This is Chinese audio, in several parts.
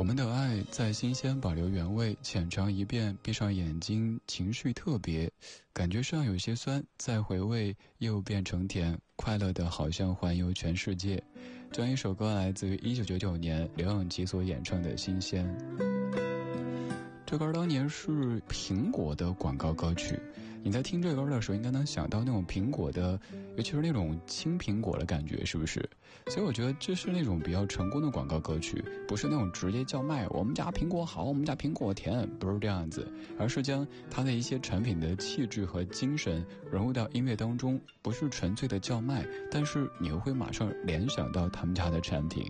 我们的爱在新鲜保留原味，浅尝一遍，闭上眼睛，情绪特别，感觉上有些酸，再回味又变成甜，快乐的好像环游全世界。这样一首歌来自于1999年刘永琪所演唱的《新鲜》。这歌当年是苹果的广告歌曲，你在听这歌的时候应该能想到那种苹果的，尤其是那种青苹果的感觉，是不是？所以我觉得这是那种比较成功的广告歌曲，不是那种直接叫卖我们家苹果好，我们家苹果甜，不是这样子，而是将它的一些产品的气质和精神融入到音乐当中，不是纯粹的叫卖，但是你又会马上联想到他们家的产品。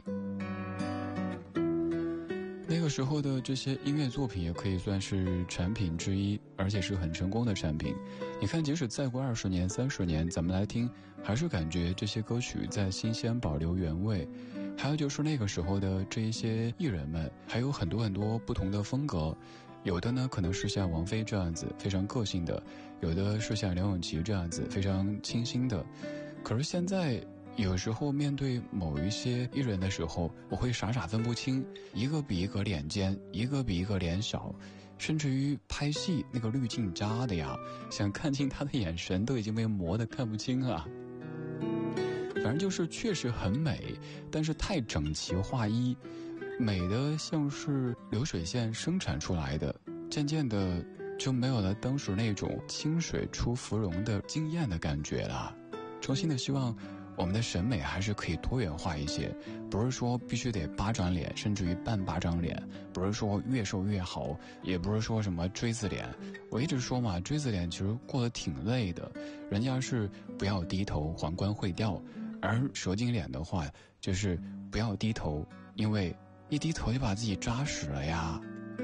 那个时候的这些音乐作品也可以算是产品之一，而且是很成功的产品。你看，即使再过20年、30年，咱们来听，还是感觉这些歌曲在新鲜保留原味。还有就是那个时候的这一些艺人们，还有很多很多不同的风格。有的呢，可能是像王菲这样子非常个性的，有的是像梁咏琪这样子非常清新的。可是现在有时候面对某一些艺人的时候，我会傻傻分不清，一个比一个脸尖，一个比一个脸小，甚至于拍戏那个滤镜扎的呀，想看清他的眼神都已经被磨得看不清啊。反正就是确实很美，但是太整齐划一，美的像是流水线生产出来的，渐渐的就没有了当时那种清水出芙蓉的惊艳的感觉了。衷心的希望我们的审美还是可以多元化一些，不是说必须得巴掌脸，甚至于半巴掌脸，不是说越瘦越好，也不是说什么锥子脸。我一直说嘛，锥子脸其实过得挺累的，人家是不要低头，皇冠会掉，而蛇精脸的话就是不要低头，因为一低头就把自己扎死了呀。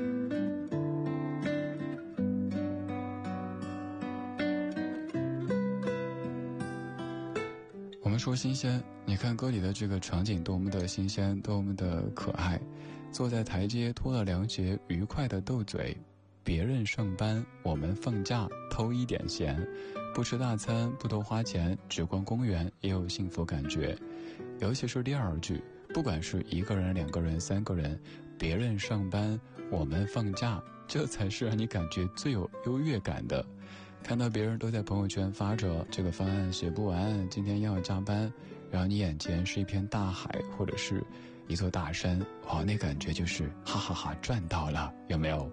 我们说新鲜，你看歌里的这个场景多么的新鲜，多么的可爱。坐在台阶脱了凉鞋，愉快的斗嘴，别人上班我们放假，偷一点闲，不吃大餐不多花钱，只逛公园也有幸福感觉。尤其是第二句，不管是一个人、2个人、3个人，别人上班我们放假，这才是让你感觉最有优越感的。看到别人都在朋友圈发着这个方案写不完，今天要加班，然后你眼前是一片大海或者是一座大山，哇，那感觉就是哈哈哈赚到了，有没有？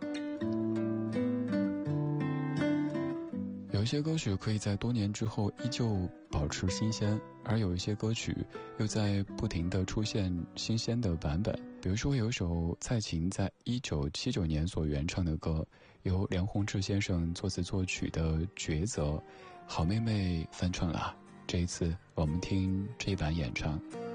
有一些歌曲可以在多年之后依旧保持新鲜，而有一些歌曲又在不停地出现新鲜的版本。比如说有一首蔡琴在1979年所原唱的歌，由梁鸿志先生作词作曲的《抉择》，好妹妹翻唱了。这一次我们听这一版演唱。